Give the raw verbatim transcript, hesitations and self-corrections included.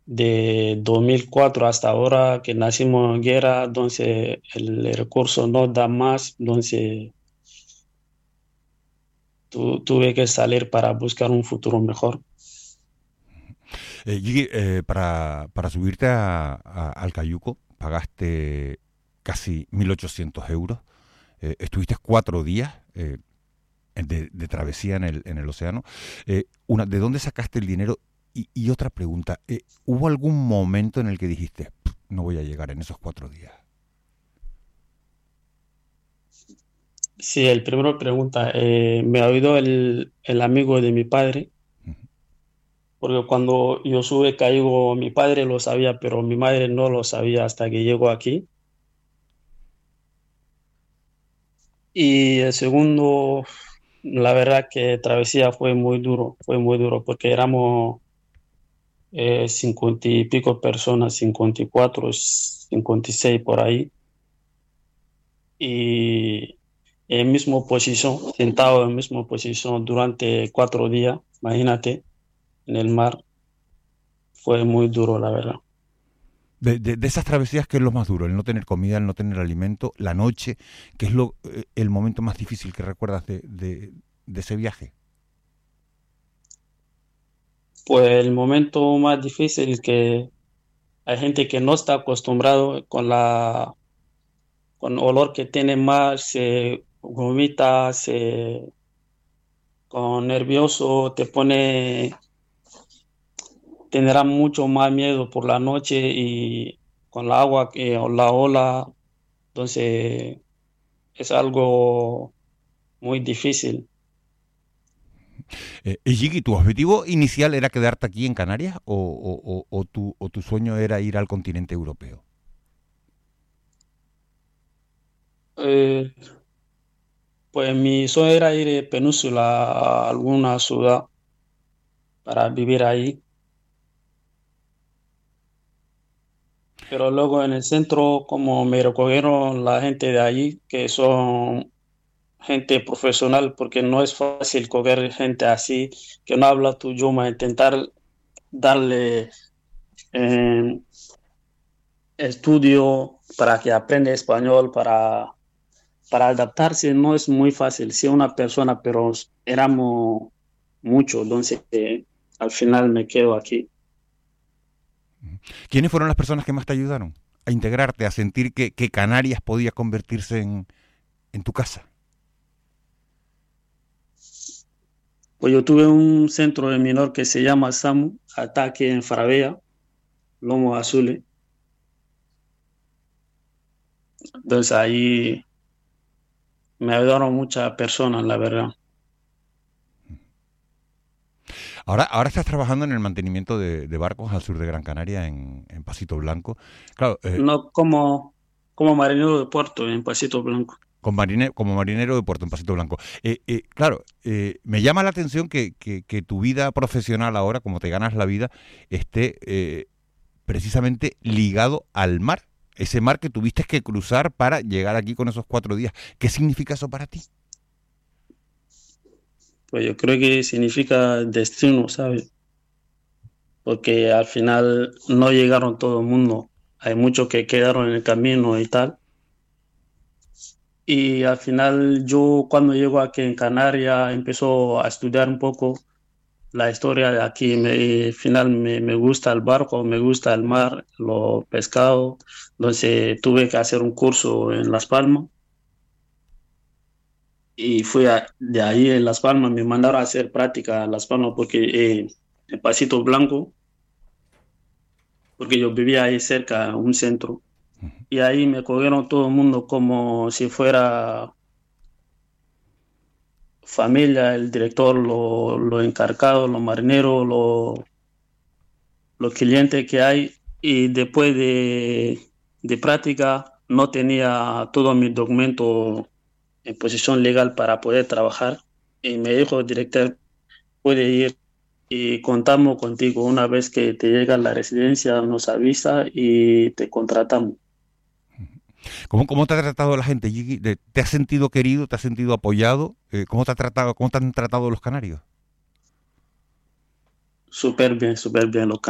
de dos mil cuatro hasta ahora que nacimos en guerra, entonces el recurso no da más, entonces tu- tuve que salir para buscar un futuro mejor. Eh, Gigi, eh, para, para subirte a, a- al Cayuco pagaste casi mil ochocientos euros. Eh, estuviste cuatro días eh, de, de travesía en el, en el océano. Eh, una, ¿De dónde sacaste el dinero? Y, y otra pregunta, eh, ¿hubo algún momento en el que dijiste, "Pff, no voy a llegar en esos cuatro días"? Sí, el primero pregunta, eh, me ha oído el, el amigo de mi padre, porque cuando yo sube caigo, mi padre lo sabía, pero mi madre no lo sabía hasta que llegó aquí. Y el segundo, la verdad que travesía fue muy duro, fue muy duro, porque éramos eh, cincuenta y pico personas, cincuenta y cuatro, cincuenta y seis por ahí, y en misma posición, sentado en misma posición durante cuatro días, imagínate, en el mar, fue muy duro, la verdad. De, de- de esas travesías, ¿qué es lo más duro? El no tener comida, el no tener alimento, la noche, ¿qué es lo, eh, el momento más difícil que recuerdas de, de- de ese viaje? Pues el momento más difícil es que hay gente que no está acostumbrado con la con olor que tiene mar, se vomita, se con nervioso, te pone, tendrá mucho más miedo por la noche y con la agua que o la ola, entonces es algo muy difícil. Eh, y Gigi, ¿tu objetivo inicial era quedarte aquí en Canarias o, o- o- o tu, o tu sueño era ir al continente europeo? Eh, pues mi sueño era ir de península a alguna ciudad para vivir ahí, pero luego en el centro, como me recogieron la gente de allí, que son gente profesional, porque no es fácil coger gente así que no habla tu idioma, intentar darle eh, estudio para que aprenda español, para, para adaptarse no es muy fácil, sí una persona, pero éramos muchos, entonces eh, al final me quedo aquí. ¿Quiénes fueron las personas que más te ayudaron a integrarte, a sentir que, que Canarias podía convertirse en, en tu casa? Pues yo tuve un centro de menor que se llama SAMU, Ataque en Farabella, Lomo Azules, entonces ahí me ayudaron muchas personas, la verdad. Ahora, ahora estás trabajando en el mantenimiento de, de barcos al sur de Gran Canaria, en, en Pasito Blanco. Claro, eh, No como, como marinero de puerto en Pasito Blanco. con marine, como marinero de puerto en Pasito Blanco. Eh, eh, claro, eh, me llama la atención que, que, que, tu vida profesional ahora, como te ganas la vida, esté eh, precisamente ligado al mar. Ese mar que tuviste que cruzar para llegar aquí con esos cuatro días. ¿Qué significa eso para ti? Pues yo creo que significa destino, ¿sabes? Porque al final no llegaron todo el mundo. Hay muchos que quedaron en el camino y tal. Y al final yo cuando llego aquí en Canarias empiezo a estudiar un poco la historia de aquí. Me, al final me, me gusta el barco, me gusta el mar, los pescados. Entonces tuve que hacer un curso en Las Palmas y fui a- de ahí en Las Palmas, me mandaron a hacer práctica en Las Palmas porque eh, en Pasito Blanco, porque yo vivía ahí cerca, un centro, y ahí me cogieron todo el mundo como si fuera familia, el director, lo- los encargados, los marineros, lo- los clientes que hay, y después de, de práctica no tenía todos mis documentos en posición legal para poder trabajar, y me dijo el director, puede ir y contamos contigo. Una vez que te llega la residencia, nos avisa y te contratamos. ¿Cómo, cómo te ha tratado la gente, Gigi? ¿Te, te has sentido querido? ¿Te has sentido apoyado? Eh, ¿Cómo te ha tratado, cómo te han tratado los canarios? Súper bien, súper bien. Los